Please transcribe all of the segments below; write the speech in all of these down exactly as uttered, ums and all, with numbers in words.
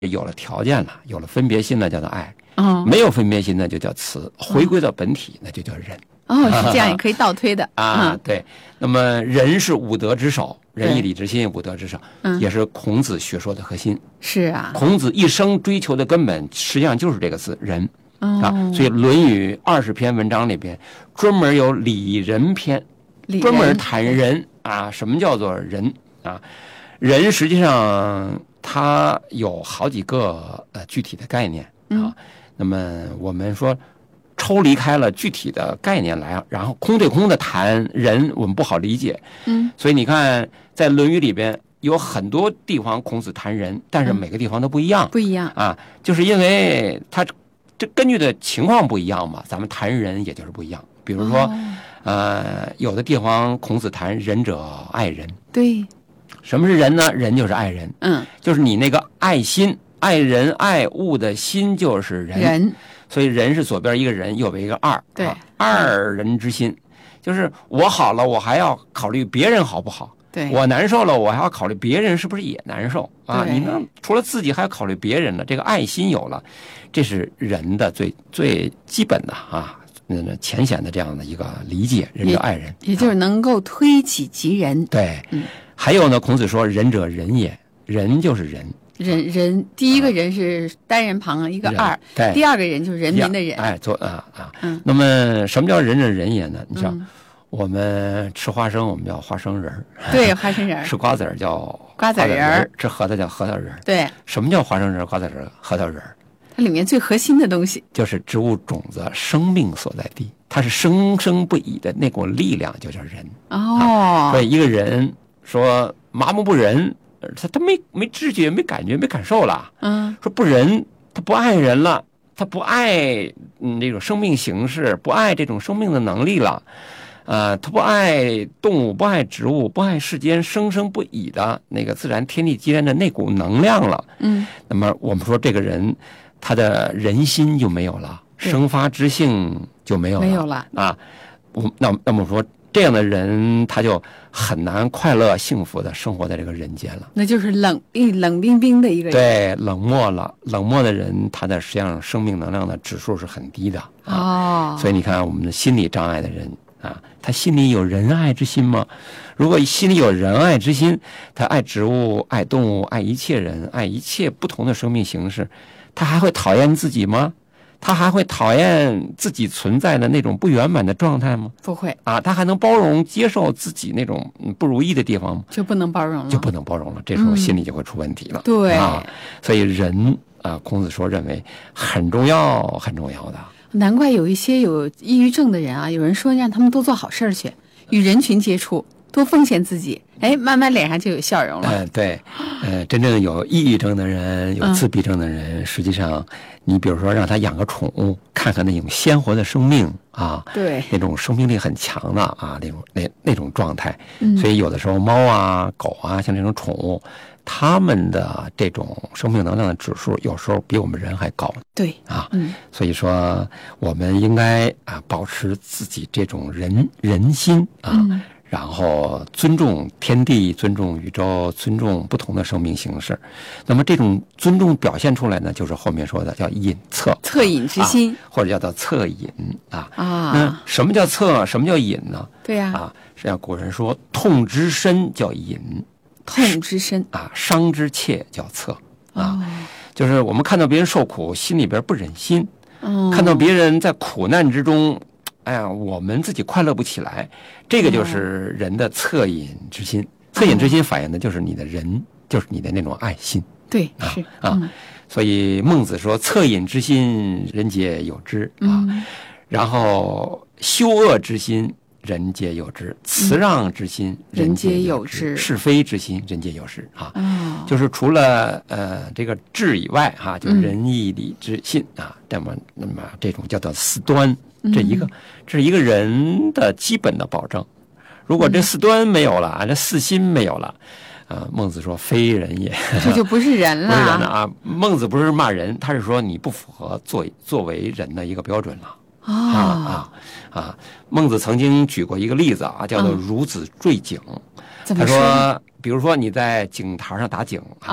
有了条件了，有了分别心了，叫做爱。 哦， 没有分别心呢，就叫慈。回归到本体，那就叫仁。 哦，是这样，也可以倒推的啊。对，那么仁是五德之首，仁义礼智信五德之首， 嗯， 也是孔子学说的核心。 是啊， 孔子一生追求的根本，实际上就是这个字仁。 哦、 啊，所以《论语》二十篇文章里边，专门有礼仁篇，专门谈仁啊。什么叫做仁啊？仁实际上它有好几个呃具体的概念啊。 嗯、 那么我们说抽离开了具体的概念来，然后空对空的谈仁，我们不好理解。 嗯， 所以你看，在《论语》里边有很多地方孔子谈仁，但是每个地方都不一样， 嗯、不一样啊，就是因为他这根据的情况不一样嘛，咱们谈仁也就是不一样。比如说，哦、呃，有的地方孔子谈仁者爱人， 对， 什么是仁呢？仁就是爱人， 嗯， 就是你那个爱心、爱人、爱物的心就是仁。 仁， 所以仁是左边一个人，右边一个二， 对， 啊、二人之心，就是我好了，我还要考虑别人好不好。 对， 我难受了，我还要考虑别人是不是也难受啊？你呢，除了自己还要考虑别人了，这个爱心有了，这是人的最最基本的啊，嗯，浅显的这样的一个理解，仁者爱人， 也就是能够推己及人。 啊、对， 嗯， 还有呢，孔子说仁者仁也，仁就是仁。 人人第一个人是单人旁一个二， 对， 第二个人就是人民的人。 哎，做啊啊， 嗯。 那么什么叫仁者仁也呢？你像、 嗯、 我们吃花生，我们叫花生仁儿。 对，花生仁儿。 吃瓜子儿叫瓜子仁儿， 吃核桃叫核桃仁儿。 对。 什么叫花生仁儿、瓜子仁儿、核桃仁儿？ 它里面最核心的东西就是植物种子生命所在地，它是生生不已的那股力量，就叫仁。 哦。 啊、所以一个人说麻木不仁。他他没没知觉，没感觉，没感受了。 嗯， 说不仁，他不爱人了，他不爱嗯这种生命形式，不爱这种生命的能力了，呃，他不爱动物，不爱植物，不爱世间生生不已的那个自然天地间的那股能量了。 嗯， 那么我们说这个人，他的人心就没有了，生发之性就没有了， 没有了啊。我那那么说。这样的人，他就很难快乐、幸福的生活在这个人间了。 那就是冷冷冰冰的一个人。 对，冷漠了。冷漠的人，他的实际上生命能量的指数是很低的啊。 哦。 所以你看，我们的心理障碍的人啊，他心里有仁爱之心吗？如果心里有仁爱之心，他爱植物、爱动物、爱一切人、爱一切不同的生命形式，他还会讨厌自己吗？他还会讨厌自己存在的那种不圆满的状态吗？ 不会啊，他还能包容接受自己那种不如意的地方吗？ 就不能包容了， 就不能包容了。这时候心里就会出问题了。 嗯、对啊，所以人啊，孔子说认为很重要，很重要的。 难怪有一些有抑郁症的人啊，有人说让他们多做好事去，与人群接触，多奉献自己，哎，慢慢脸上就有笑容了。 嗯、呃，对，呃，真正有抑郁症的人，有自闭症的人，嗯、实际上，你比如说让他养个宠物，看看那种鲜活的生命啊， 对， 那种生命力很强的啊，那种那那种状态。 嗯， 所以有的时候猫啊、狗啊，像这种宠物，他们的这种生命能量的指数，有时候比我们人还高。 对啊， 嗯， 所以说我们应该啊，保持自己这种人人心啊。 嗯， 然后尊重天地，尊重宇宙，尊重不同的生命形式。那么这种尊重表现出来呢，就是后面说的叫隐恻， 恻隐之心， 啊、或者叫做恻隐啊。 啊， 那什么叫恻？什么叫隐呢？ 对呀、 啊，啊，实际上古人说，痛之深叫隐， 痛之深啊，伤之切叫恻啊。 哦， 就是我们看到别人受苦，心里边不忍心； 哦、 看到别人在苦难之中。哎呀，我们自己快乐不起来，这个就是人的恻隐之心。恻隐之心反映的就是你的人，就是你的那种爱心。 对， 啊是啊、嗯，所以孟子说：“恻隐之心，人皆有之啊。 嗯” 然后羞恶之心，人皆有之；辞让之心， 嗯、人皆有之； 是非之心，人皆有之啊。 哦、 就是除了呃这个智以外哈、啊，就是仁义礼智信啊，那么那么这种叫做四端。这一个，这是一个人的基本的保证。如果这四端没有了，这四心没有了，呃，孟子说非人也， 这就不是人了。 不是人了啊！孟子不是骂人，他是说你不符合作作为人的一个标准了。 哦、 啊啊啊！孟子曾经举过一个例子啊，叫做孺子坠井。 嗯、 他说，比如说你在井台上打井啊。 啊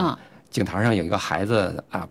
井台上有一个孩子啊，